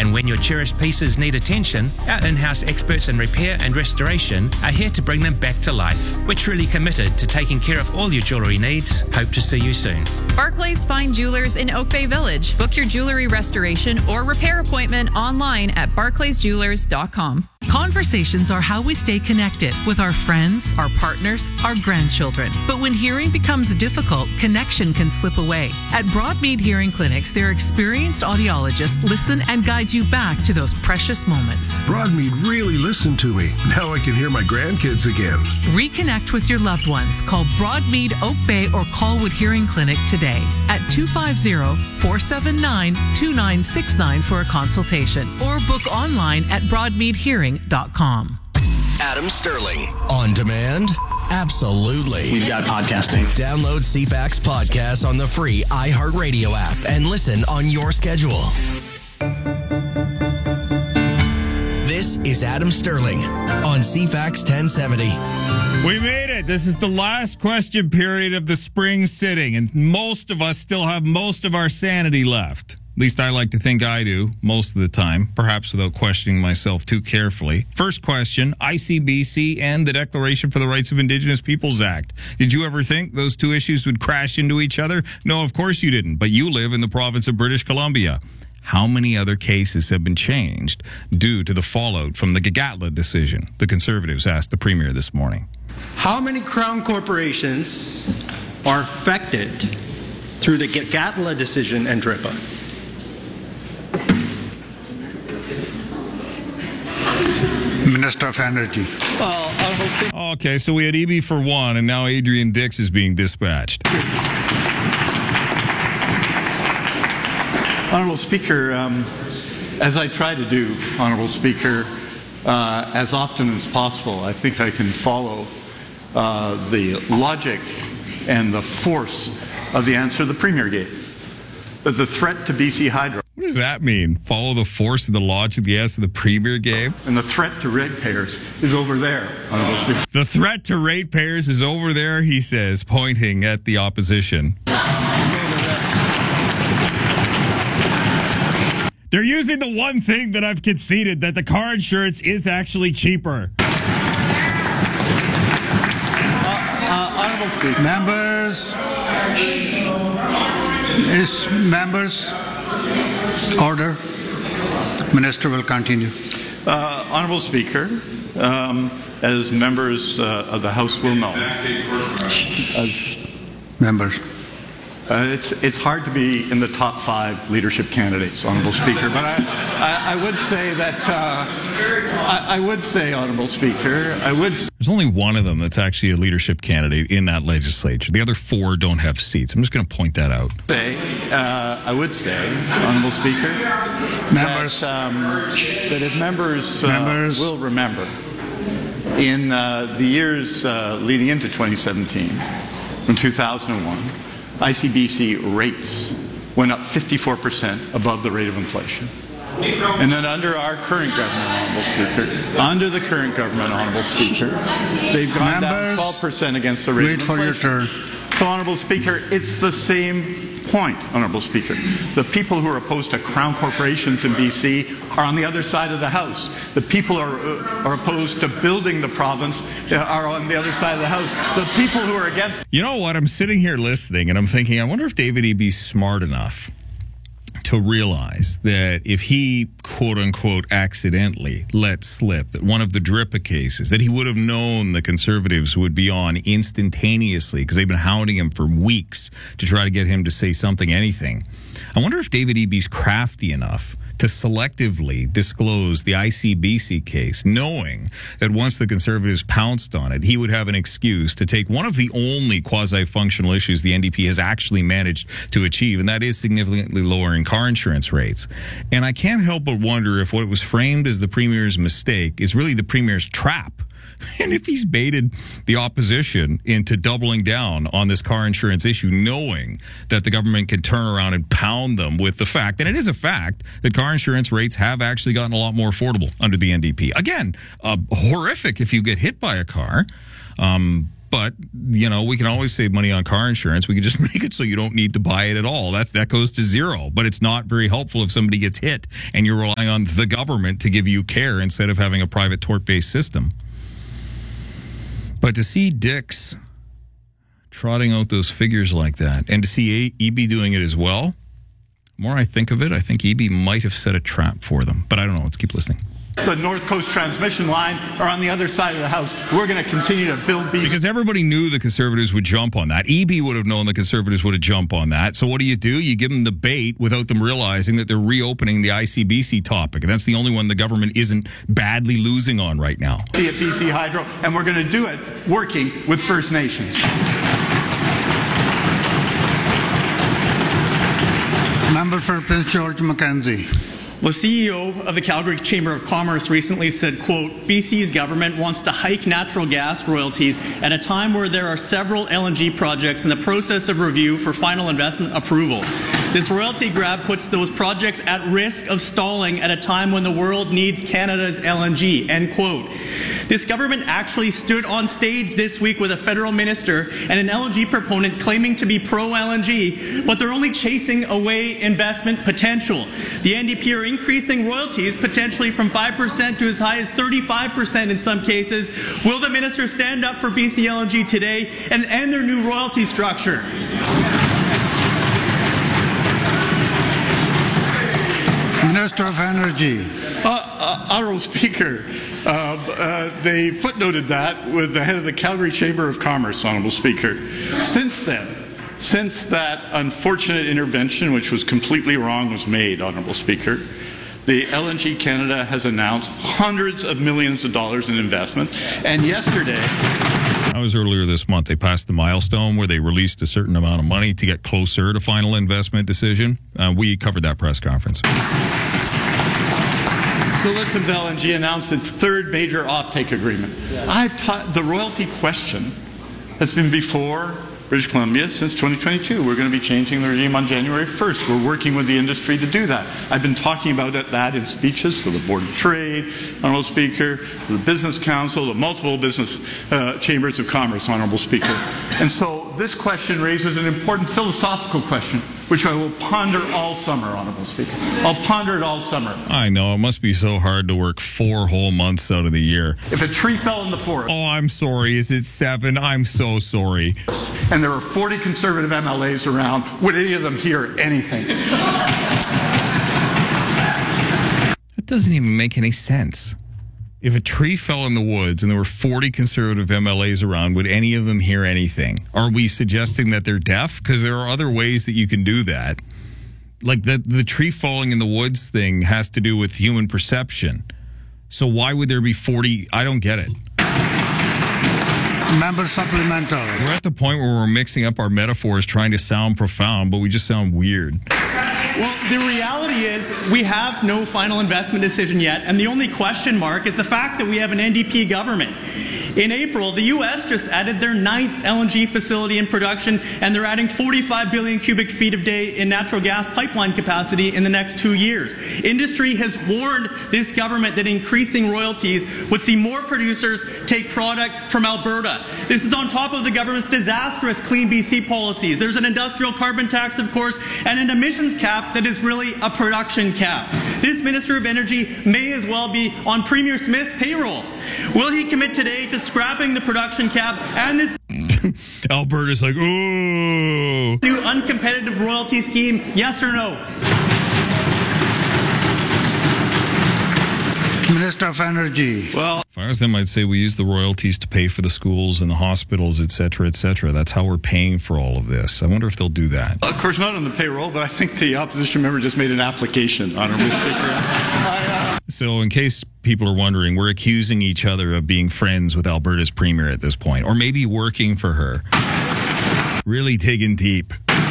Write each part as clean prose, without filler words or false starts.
And when your cherished pieces need attention, our in-house experts in repair and restoration are here to bring them back to life. We're truly committed to taking care of all your jewellery needs. Hope to see you soon. Barclays Fine Jewelers in Oak Bay Village. Book your jewellery restoration or repair appointment online at barclaysjewelers.com. Conversations are how we stay connected with our friends, our partners, our grandchildren. But when hearing becomes difficult, connection can slip away. At Broadmead Hearing Clinics, their experienced audiologists listen and guide you back to those precious moments. Broadmead really listened to me. Now I can hear my grandkids again. Reconnect with your loved ones. Call Broadmead Oak Bay or Colwood Hearing Clinic today at 250-479-2969 for a consultation or book online at broadmeadhearing.com. Adam Sterling. On demand? Absolutely. We've got podcasting. Download CFAX podcast on the free iHeartRadio app and listen on your schedule. This is Adam Sterling on CFAX 1070. We made it. This is the last question period of the spring sitting, and most of us still have most of our sanity left. At least I like to think I do most of the time, perhaps without questioning myself too carefully. First question, ICBC and the Declaration for the Rights of Indigenous Peoples Act. Did you ever think those two issues would crash into each other? No, of course you didn't, but you live in the province of British Columbia. How many other cases have been changed due to the fallout from the Gaghatla decision? The Conservatives asked the Premier this morning. How many Crown corporations are affected through the Gaghatla decision and DRIPA? Minister of Energy. Okay, so we had EB for one, and now Adrian Dix is being dispatched. Honourable Speaker, as I try to do, Honourable Speaker, as often as possible, I think I can follow the logic and the force of the answer the Premier gave. That the threat to BC Hydro. What does that mean? Follow the force of the logic the answer the Premier gave? And the threat to ratepayers is over there, Honourable Speaker. The threat to ratepayers is over there, he says, pointing at the opposition. They're using the one thing that I've conceded, that the car insurance is actually cheaper. Honourable Speaker. Members, order. Minister will continue. Honourable Speaker, as members of the House will know, Members. It's hard to be in the top 5 leadership candidates, Honourable Speaker, but I would say that I would say, Honourable Speaker, There's only one of them that's actually a leadership candidate in that legislature. The other 4 don't have seats. I'm just going to point that out. I would say, Honourable Speaker, members, that if members will remember, in the years leading into 2017, from 2001, ICBC rates went up 54% above the rate of inflation. And then under our current government, Honourable Speaker, under the current government, Honourable Speaker, they've gone down 12% against the rate of inflation. Wait for your turn. So, Honourable Speaker, it's the same point, Honourable Speaker. The people who are opposed to Crown corporations in BC are on the other side of the House. The people are opposed to building the province are on the other side of the House. The people who are against... You know what? I'm sitting here listening, and I'm thinking, I wonder if David Eby's smart enough to realize that if he, quote-unquote, accidentally let slip that one of the DRIPA cases that he would have known the Conservatives would be on instantaneously because they've been hounding him for weeks to try to get him to say something, anything. I wonder if David Eby's crafty enough to selectively disclose the ICBC case, knowing that once the Conservatives pounced on it, he would have an excuse to take one of the only quasi-functional issues the NDP has actually managed to achieve, and that is significantly lowering car insurance rates. And I can't help but wonder if what was framed as the Premier's mistake is really the Premier's trap. And if he's baited the opposition into doubling down on this car insurance issue, knowing that the government can turn around and pound them with the fact, and it is a fact, that car insurance rates have actually gotten a lot more affordable under the NDP. Again, horrific if you get hit by a car, but but, you know, we can always save money on car insurance. We can just make it so you don't need to buy it at all. That goes to zero. But it's not very helpful if somebody gets hit and you're relying on the government to give you care instead of having a private tort-based system. But to see Dix trotting out those figures like that, and to see EB doing it as well, the more I think of it, I think EB might have set a trap for them. But I don't know. Let's keep listening. The North Coast transmission line are on the other side of the house. We're going to continue to build BC. Because everybody knew the Conservatives would jump on that. EB would have known the Conservatives would have jumped on that. So what do? You give them the bait without them realizing that they're reopening the ICBC topic. And that's the only one the government isn't badly losing on right now. At BC Hydro, and we're going to do it working with First Nations. Member for Prince George Mackenzie. The CEO of the Calgary Chamber of Commerce recently said, quote, BC's government wants to hike natural gas royalties at a time where there are several LNG projects in the process of review for final investment approval. This royalty grab puts those projects at risk of stalling at a time when the world needs Canada's LNG, end quote. This government actually stood on stage this week with a federal minister and an LNG proponent claiming to be pro-LNG, but they're only chasing away investment potential. The NDP are increasing royalties potentially from 5% to as high as 35% in some cases. Will the minister stand up for BC LNG today and end their new royalty structure? Minister of Energy. Honourable Speaker, they footnoted that with the head of the Calgary Chamber of Commerce, Honourable Speaker. Since that unfortunate intervention, which was completely wrong, was made, Honourable Speaker, the LNG Canada has announced hundreds of millions of dollars in investment. And yesterday... That was earlier this month. They passed the milestone where they released a certain amount of money to get closer to final investment decision. We covered that press conference. Solicit's LNG announced its third major offtake agreement. The royalty question has been before British Columbia since 2022. We're going to be changing the regime on January 1st. We're working with the industry to do that. I've been talking about that in speeches to the Board of Trade, Honourable Speaker, the Business Council, the multiple business chambers of commerce, Honourable Speaker. And so this question raises an important philosophical question, which I will ponder all summer, Honourable Speaker. I'll ponder it all summer. I know. It must be so hard to work 4 whole months out of the year. If a tree fell in the forest... Oh, I'm sorry. Is it 7? I'm so sorry. And there are 40 Conservative MLAs around. Would any of them hear anything? That doesn't even make any sense. If a tree fell in the woods and there were 40 Conservative MLAs around, would any of them hear anything? Are we suggesting that they're deaf? Because there are other ways that you can do that. Like the tree falling in the woods thing has to do with human perception. So why would there be 40? I don't get it. Member supplemental. We're at the point where we're mixing up our metaphors trying to sound profound, but we just sound weird. Well, the reality is we have no final investment decision yet, and the only question mark is the fact that we have an NDP government. In April, the U.S. just added their 9th LNG facility in production, and they're adding 45 billion cubic feet a day in natural gas pipeline capacity in the next 2 years. Industry has warned this government that increasing royalties would see more producers take product from Alberta. This is on top of the government's disastrous Clean BC policies. There's an industrial carbon tax, of course, and an emissions cap that is really a production cap. This Minister of Energy may as well be on Premier Smith's payroll. Will he commit today to scrapping the production cap and this Alberta's like, ooh, new uncompetitive royalty scheme? Yes or no? Minister of Energy. Well, if I was them, I'd say we use the royalties to pay for the schools and the hospitals, et cetera, et cetera. That's how we're paying for all of this. I wonder if they'll do that. Of course, not on the payroll, but I think the opposition member just made an application, Honourable Speaker. So in case people are wondering, we're accusing each other of being friends with Alberta's premier at this point, or maybe working for her. Really digging deep.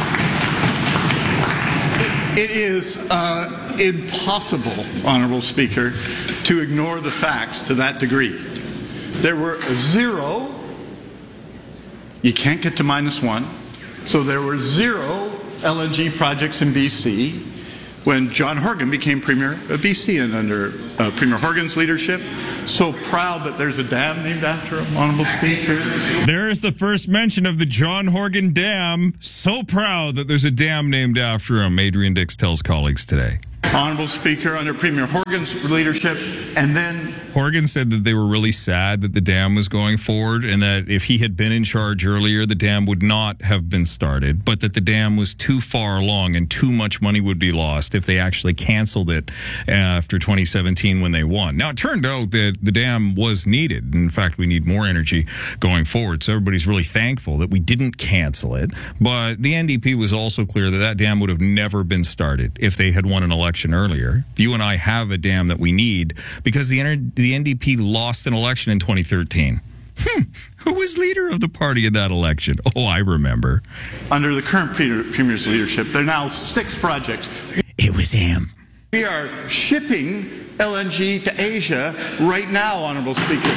It is impossible, Honourable Speaker, to ignore the facts to that degree. There were 0, you can't get to -1, so there were 0 LNG projects in BC. when John Horgan became Premier of BC, and under Premier Horgan's leadership, so proud that there's a dam named after him, Honourable Speaker. There's the first mention of the John Horgan Dam. So proud that there's a dam named after him, Adrian Dix tells colleagues today. Honourable Speaker, under Premier Horgan's leadership, and then Horgan said that they were really sad that the dam was going forward, and that if he had been in charge earlier, the dam would not have been started, but that the dam was too far along and too much money would be lost if they actually canceled it after 2017 when they won. Now, it turned out that the dam was needed. In fact, we need more energy going forward, so everybody's really thankful that we didn't cancel it. But the NDP was also clear that that dam would have never been started if they had won an election earlier. You and I have a dam that we need because the NDP lost an election in 2013. Who was leader of the party in that election? Oh, I remember. Under the current Premier's leadership, there are now 6 projects. It was him. We are shipping LNG to Asia right now, Honourable Speaker.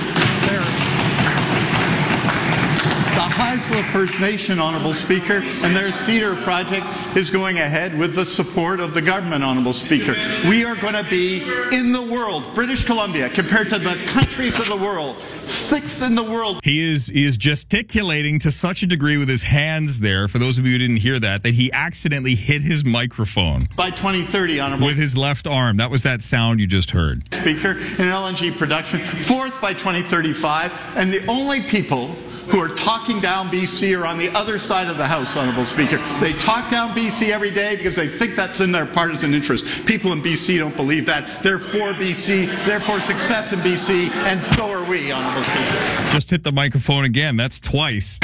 The Haisla First Nation, Honourable Speaker, and their Cedar project is going ahead with the support of the government, Honourable Speaker. We are going to be in the world, British Columbia, compared to the countries of the world, 6th in the world. He is gesticulating to such a degree with his hands there, for those of you who didn't hear that he accidentally hit his microphone. By 2030, Honourable. With his left arm. That was that sound you just heard. Speaker, in LNG production, 4th by 2035, and the only people who are talking down BC are on the other side of the House, Honourable Speaker. They talk down BC every day because they think that's in their partisan interest. People in BC don't believe that. They're for BC, they're for success in BC, and so are we, Honourable Speaker. Just hit the microphone again. That's twice.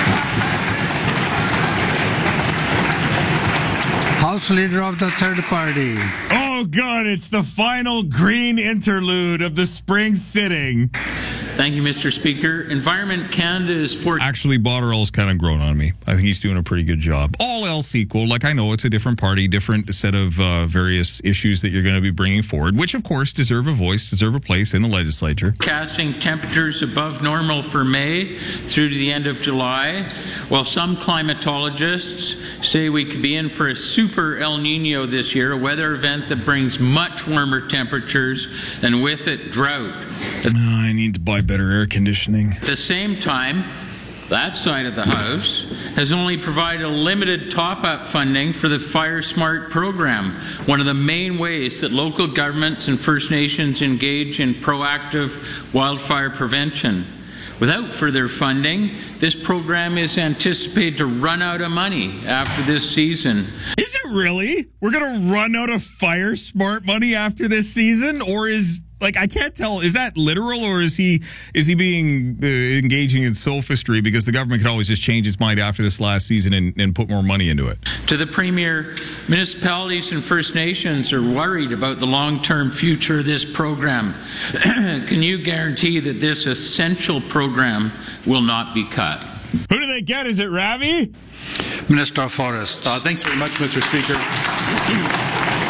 House Leader of the Third Party. Oh, God, it's the final green interlude of the spring sitting. Thank you, Mr. Speaker. Environment Canada is for... Actually, Botterill's kind of grown on me. I think he's doing a pretty good job. All else equal, like I know it's a different party, different set of various issues that you're going to be bringing forward, which of course deserve a voice, deserve a place in the legislature. Casting temperatures above normal for May through to the end of July, while some climatologists say we could be in for a super El Nino this year, a weather event that brings much warmer temperatures and with it drought. I need to buy better air conditioning. At the same time, that side of the House has only provided limited top-up funding for the Fire Smart program, one of the main ways that local governments and First Nations engage in proactive wildfire prevention. Without further funding, this program is anticipated to run out of money after this season. Is it really? We're going to run out of Fire Smart money after this season? Or is... Like, I can't tell, is that literal, or is he being engaging in sophistry because the government could always just change its mind after this last season and put more money into it? To the Premier, municipalities and First Nations are worried about the long-term future of this program. Can you guarantee that this essential program will not be cut? Who do they get? Is it Ravi? Minister of Forests. Thanks very much, Mr. Speaker.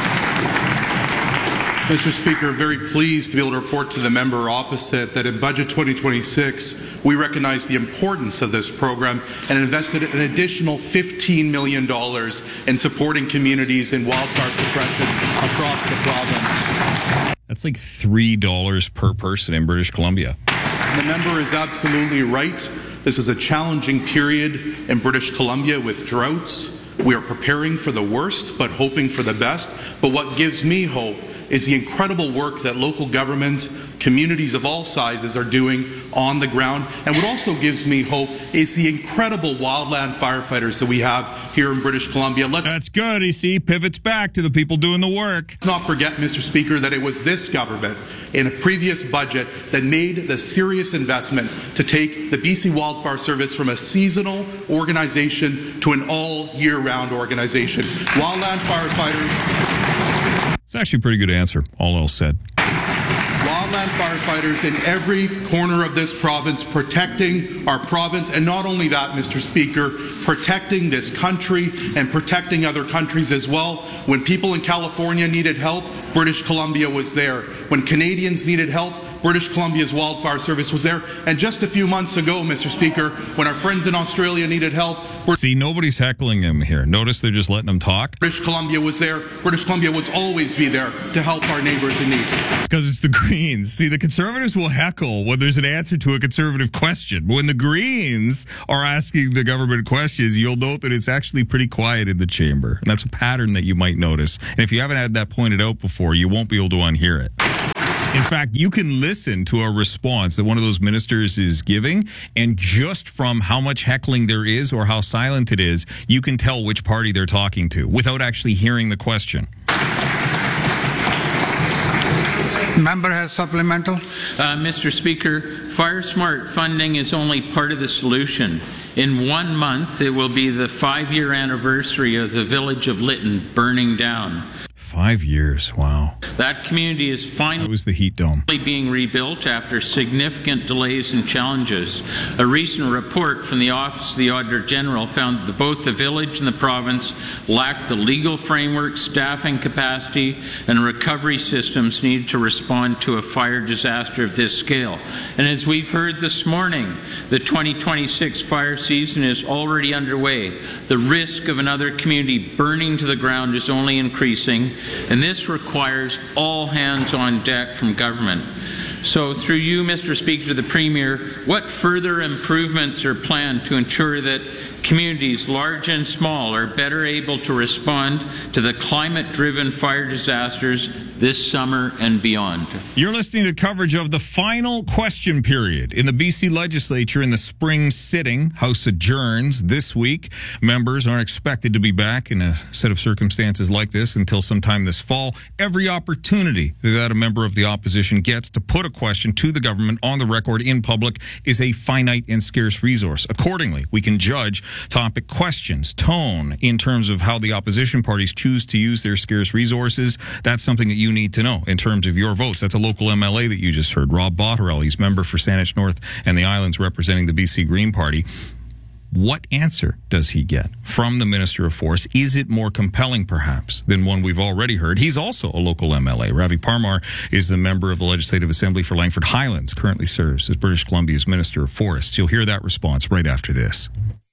Mr. Speaker, very pleased to be able to report to the member opposite that in Budget 2026, we recognize the importance of this program and invested an additional $15 million in supporting communities in wildfire suppression across the province. That's like $3 per person in British Columbia. The member is absolutely right. This is a challenging period in British Columbia with droughts. We are preparing for the worst, but hoping for the best. But what gives me hope is the incredible work that local governments, communities of all sizes are doing on the ground. And what also gives me hope is the incredible wildland firefighters that we have here in British Columbia. That's good. You see, pivots back to the people doing the work. Let's not forget, Mr. Speaker, that it was this government in a previous budget that made the serious investment to take the BC Wildfire Service from a seasonal organization to an all year-round organization. Wildland firefighters... It's actually a pretty good answer, all else said. Wildland firefighters in every corner of this province protecting our province, and not only that, Mr. Speaker, protecting this country and protecting other countries as well. When people in California needed help, British Columbia was there. When Canadians needed help, British Columbia's wildfire service was there. And just a few months ago, Mr. Speaker, when our friends in Australia needed help... See, nobody's heckling him here. Notice they're just letting him talk. British Columbia was there. British Columbia will always be there to help our neighbors in need. Because it's the Greens. See, the Conservatives will heckle when there's an answer to a Conservative question. But when the Greens are asking the government questions, you'll note that it's actually pretty quiet in the chamber. And that's a pattern that you might notice. And if you haven't had that pointed out before, you won't be able to unhear it. In fact, you can listen to a response that one of those ministers is giving, and just from how much heckling there is or how silent it is, you can tell which party they're talking to without actually hearing the question. Member has supplemental. Mr. Speaker, FireSmart funding is only part of the solution. In 1 month, it will be the 5-year anniversary of the village of Lytton burning down. 5 years, wow. That community is finally was the heat dome being rebuilt after significant delays and challenges. A recent report from the Office of the Auditor General found that both the village and the province lacked the legal framework, staffing capacity, and recovery systems needed to respond to a fire disaster of this scale. And as we've heard this morning, the 2026 fire season is already underway. The risk of another community burning to the ground is only increasing, and this requires all hands on deck from government. So through you, Mr. Speaker, to the Premier, what further improvements are planned to ensure that communities, large and small, are better able to respond to the climate-driven fire disasters this summer and beyond? You're listening to coverage of the final question period in the BC Legislature in the spring sitting. House adjourns this week. Members aren't expected to be back in a set of circumstances like this until sometime this fall. Every opportunity that a member of the opposition gets to put a question to the government on the record in public is a finite and scarce resource. Accordingly, we can judge topic questions, tone, in terms of how the opposition parties choose to use their scarce resources. That's something that you need to know in terms of your votes. That's a local MLA that you just heard, Rob Botterill. He's member for Saanich North and the Islands representing the BC Green Party. What answer does he get from the Minister of Forest? Is it more compelling, perhaps, than one we've already heard? He's also a local MLA. Ravi Parmar is the member of the Legislative Assembly for Langford Highlands, currently serves as British Columbia's Minister of Forests. You'll hear that response right after this.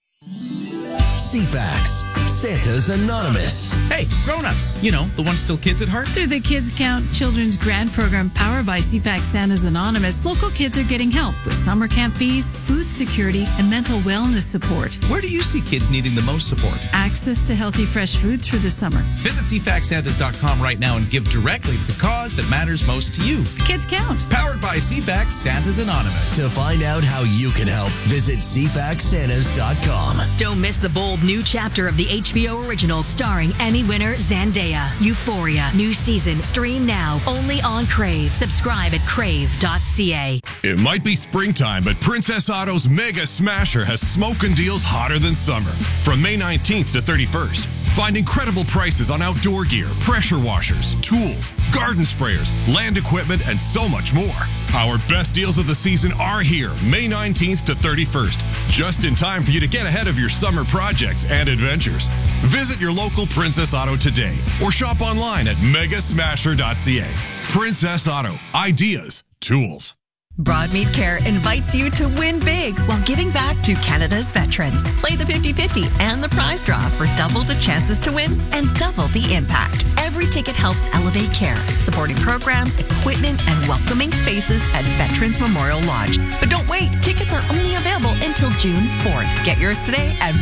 CFAX, Santa's Anonymous. Hey, grown-ups, you know, the ones still kids at heart. Through the Kids Count Children's Grant Program powered by CFAX Santa's Anonymous, local kids are getting help with summer camp fees, food security, and mental wellness support. Where do you see kids needing the most support? Access to healthy, fresh foods for the summer. Visit CFAXSantas.com right now and give directly to the cause that matters most to you. Kids Count. Powered by CFAX Santa's Anonymous. To find out how you can help, visit CFAXSantas.com. Don't miss the bold new chapter of the HBO original starring Emmy winner Zendaya. Euphoria. New season. Stream now. Only on Crave. Subscribe at crave.ca. It might be springtime, but Princess Auto's Mega Smasher has smoking deals hotter than summer. From May 19th to 31st. Find incredible prices on outdoor gear, pressure washers, tools, garden sprayers, land equipment, and so much more. Our best deals of the season are here, May 19th to 31st, just in time for you to get ahead of your summer projects and adventures. Visit your local Princess Auto today or shop online at megasmasher.ca. Princess Auto. Ideas. Tools. Broadmead Care invites you to win big while giving back to Canada's veterans. Play the 50-50 and the prize draw for double the chances to win and double the impact. Every ticket helps elevate care, supporting programs, equipment, and welcoming spaces at Veterans Memorial Lodge. But don't wait. Tickets are only available until June 4th. Get yours today at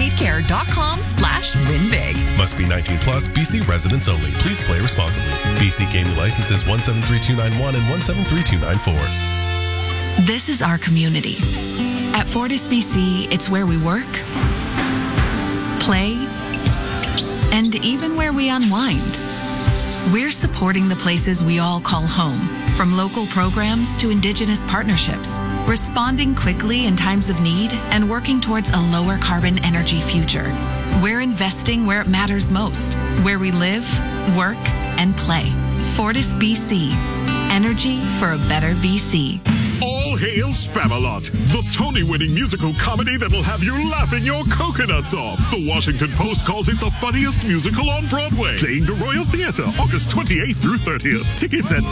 broadmeadcare.com/winbig. Must be 19 plus, BC residents only. Please play responsibly. BC Gaming Licenses 173291 and 173294. This is our community. At Fortis BC, it's where we work, play, and even where we unwind. We're supporting the places we all call home, from local programs to Indigenous partnerships, responding quickly in times of need and working towards a lower carbon energy future. We're investing where it matters most, where we live, work, and play. Fortis BC. Energy for a better BC. All All hail Spamalot, the Tony-winning musical comedy that'll have you laughing your coconuts off. The Washington Post calls it the funniest musical on Broadway. Playing the Royal Theatre, August 28th through 30th. Tickets at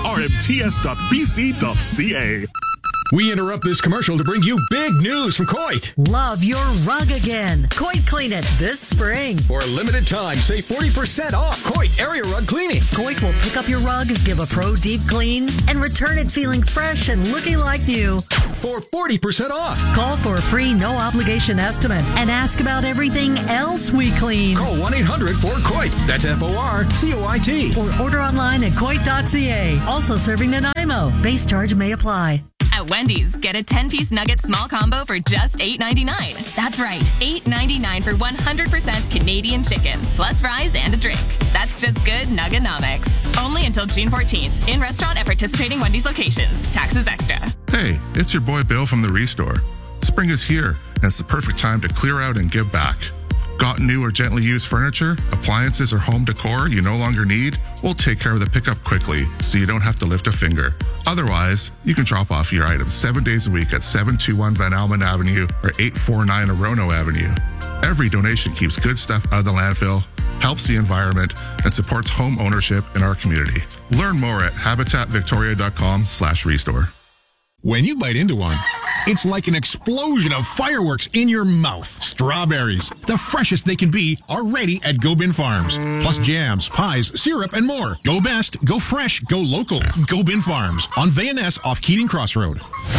rmts.bc.ca. We interrupt this commercial to bring you big news from Coit. Love your rug again. Coit Clean It this spring. For a limited time, save 40% off Coit Area Rug Cleaning. Coit will pick up your rug, give a pro deep clean, and return it feeling fresh and looking like new. For 40% off. Call for a free no-obligation estimate and ask about everything else we clean. Call 1-800-4COIT. That's FORCOIT. Or order online at coit.ca. Also serving Nanaimo. Base charge may apply. At Wendy's, get a 10-piece nugget small combo for just $8.99. That's right, $8.99 for 100% Canadian chicken, plus fries and a drink. That's just good Nuggenomics. Only until June 14th, in restaurant at participating Wendy's locations. Taxes extra. Hey, it's your boy Bill from the Restore. Spring is here, and it's the perfect time to clear out and give back. Got new or gently used furniture, appliances, or home decor you no longer need? We'll take care of the pickup quickly so you don't have to lift a finger. Otherwise, you can drop off your items 7 days a week at 721 Van Almen Avenue or 849 Orono Avenue. Every donation keeps good stuff out of the landfill, helps the environment, and supports home ownership in our community. Learn more at habitatvictoria.com/restore. When you bite into one, it's like an explosion of fireworks in your mouth. Strawberries, the freshest they can be, are ready at Go Bin Farms. Plus jams, pies, syrup, and more. Go best, go fresh, go local. Go Bin Farms on VNS off Keating Crossroad.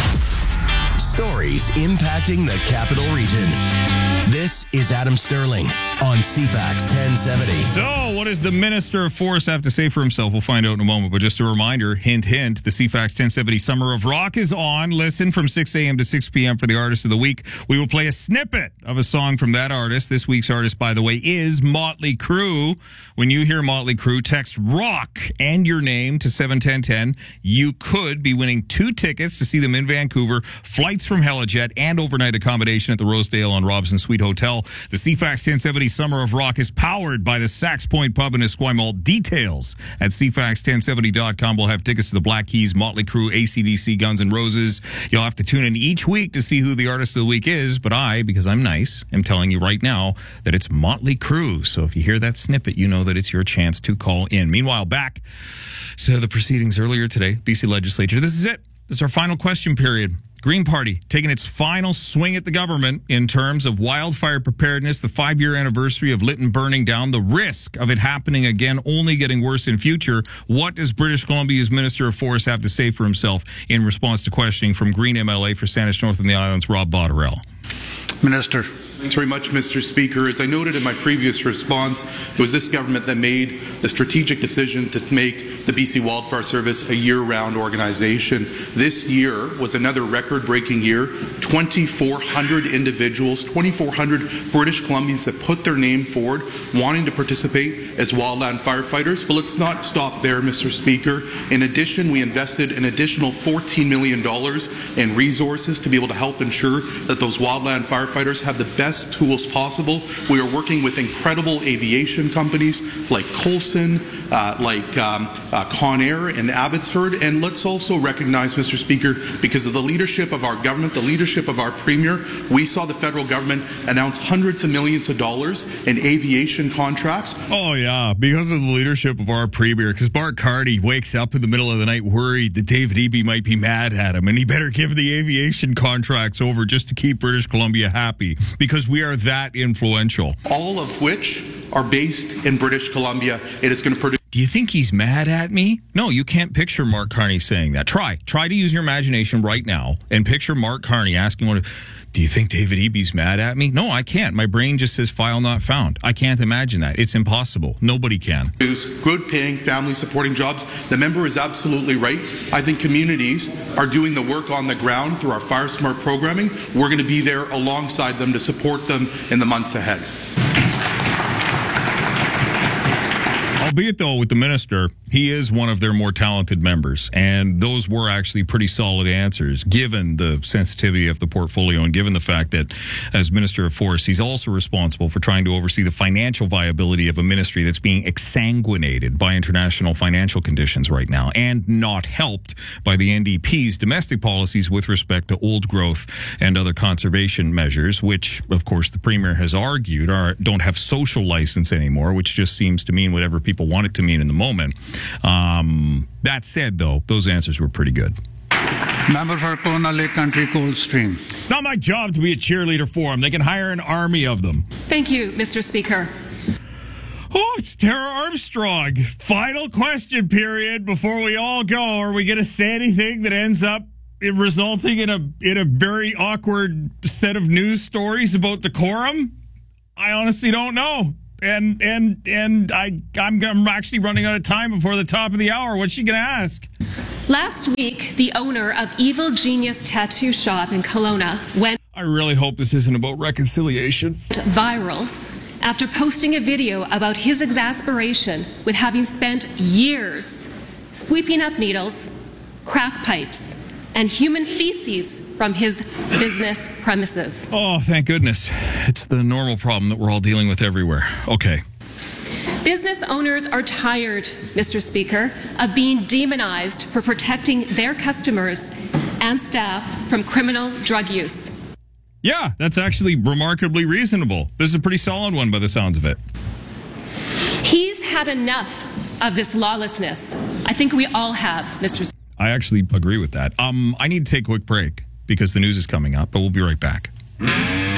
Stories impacting the Capital Region. This is Adam Sterling on CFAX 1070. So, what does the Minister of Forest have to say for himself? We'll find out in a moment. But just a reminder, hint, hint, the CFAX 1070 Summer of Rock is on. Listen from 6 a.m. to 6 p.m. for the Artist of the Week. We will play a snippet of a song from that artist. This week's artist, by the way, is Motley Crue. When you hear Motley Crue, text ROCK and your name to 71010. You could be winning 2 tickets to see them in Vancouver, flights from Helijet, and overnight accommodation at the Rosedale on Robson Suite Hotel. The CFAX 1070 Summer of Rock is powered by the Sax Point Pub in Esquimalt. Details at CFAX1070.com. We'll have tickets to the Black Keys, Motley Crue, AC/DC, Guns N' Roses. You'll have to tune in each week to see who the Artist of the Week is, but I, because I'm nice, am telling you right now that it's Motley Crue. So if you hear that snippet, you know that it's your chance to call in. Meanwhile, back to the proceedings earlier today, BC Legislature. This is it. This is our final question period. Green Party taking its final swing at the government in terms of wildfire preparedness, the 5-year anniversary of Lytton burning down, the risk of it happening again, only getting worse in future. What does British Columbia's Minister of Forest have to say for himself in response to questioning from Green MLA for Saanich North and the Islands, Rob Botterill? Minister. Thanks very much, Mr. Speaker. As I noted in my previous response, it was this government that made the strategic decision to make the BC Wildfire Service a year-round organization. This year was another record-breaking year. 2,400 individuals, 2,400 British Columbians that put their name forward wanting to participate as wildland firefighters. But let's not stop there, Mr. Speaker. In addition, we invested an additional $14 million in resources to be able to help ensure that those wildland firefighters have the best tools possible. We are working with incredible aviation companies like Coulson, Conair and Abbotsford. And let's also recognize, Mr. Speaker, because of the leadership of our government, the leadership of our Premier, we saw the federal government announce hundreds of millions of dollars in aviation contracts. Oh, yeah, because of the leadership of our Premier, because Bart Carty wakes up in the middle of the night worried that David Eby might be mad at him, and he better give the aviation contracts over just to keep British Columbia happy, because we are that influential. All of which are based in British Columbia. It is going to produce. Do you think he's mad at me? No, you can't picture Mark Carney saying that. Try to use your imagination right now and picture Mark Carney asking do you think David Eby's mad at me? No, I can't. My brain just says file not found. I can't imagine that. It's impossible. Nobody can. Good paying, family supporting jobs. The member is absolutely right. I think communities are doing the work on the ground through our Fire Smart programming. We're going to be there alongside them to support them in the months ahead. Albeit, though, with the minister, He is one of their more talented members, and those were actually pretty solid answers, given the sensitivity of the portfolio and given the fact that, as Minister of Forests, he's also responsible for trying to oversee the financial viability of a ministry that's being exsanguinated by international financial conditions right now, and not helped by the NDP's domestic policies with respect to old growth and other conservation measures, which, of course, the Premier has argued don't have social license anymore, which just seems to mean whatever people want it to mean in the moment. That said, though, those answers were pretty good. Member for Kelowna Lake Country Coldstream. It's not my job to be a cheerleader for them. They can hire an army of them. Thank you, Mr. Speaker. Oh, it's Tara Armstrong. Final question period before we all go. Are we going to say anything that ends up resulting in a very awkward set of news stories about decorum? I honestly don't know. And I'm actually running out of time before the top of the hour. What's she going to ask? Last week, the owner of Evil Genius Tattoo Shop in Kelowna went... I really hope this isn't about reconciliation. ...viral after posting a video about his exasperation with having spent years sweeping up needles, crack pipes, and human feces from his business premises. Oh, thank goodness. It's the normal problem that we're all dealing with everywhere. Okay. Business owners are tired, Mr. Speaker, of being demonized for protecting their customers and staff from criminal drug use. Yeah, that's actually remarkably reasonable. This is a pretty solid one by the sounds of it. He's had enough of this lawlessness. I think we all have, Mr. Speaker. I actually agree with that. I need to take a quick break because the news is coming up, but we'll be right back.